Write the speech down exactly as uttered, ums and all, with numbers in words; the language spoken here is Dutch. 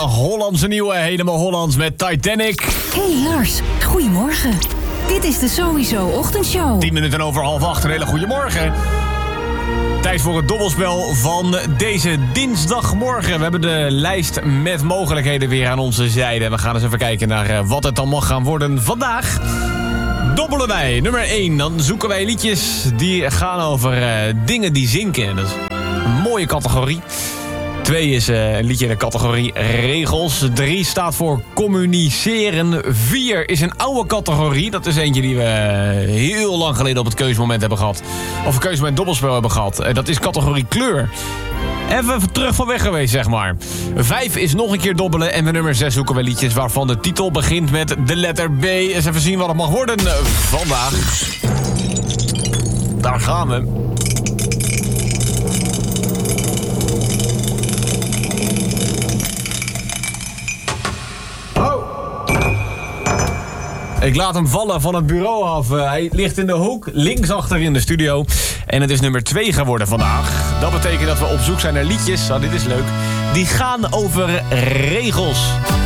Hollandse nieuwe, helemaal Hollands met Titanic. Hey Lars, goedemorgen. Dit is de Sowieso Ochtendshow. tien minuten over half acht, een hele goede morgen. Tijd voor het dobbelspel van deze dinsdagmorgen. We hebben de lijst met mogelijkheden weer aan onze zijde. We gaan eens even kijken naar wat het dan mag gaan worden vandaag. Dobbelen wij. Nummer één. Dan zoeken wij liedjes die gaan over uh, dingen die zinken. Dat is een mooie categorie. Twee is uh, een liedje in de categorie regels. Drie staat voor communiceren. Vier is een oude categorie. Dat is eentje die we heel lang geleden op het keuzemoment hebben gehad. Of een keuzemoment dobbelspel hebben gehad. Uh, dat is categorie kleur. Even terug van weg geweest, zeg maar. Vijf is nog een keer dobbelen. En bij nummer zes zoeken we liedjes waarvan de titel begint met de letter B. Eens even zien wat het mag worden uh, vandaag. Daar gaan we. Ik laat hem vallen van het bureau af. Uh, hij ligt in de hoek, links achter in de studio. En het is nummer twee geworden vandaag. Dat betekent dat we op zoek zijn naar liedjes, oh, dit is leuk, die gaan over regels.